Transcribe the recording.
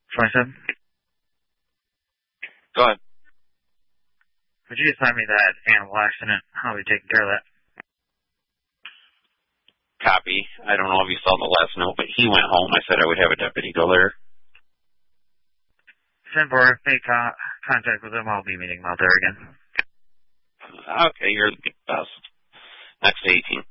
27? Go ahead. Would you assign me that animal accident? I'll be taking care of that. Copy. I don't know if you saw the last note, but he went home. I said I would have a deputy go there. 10-4, make contact with him. I'll be meeting him out there again. Okay, you're the best. Next 18.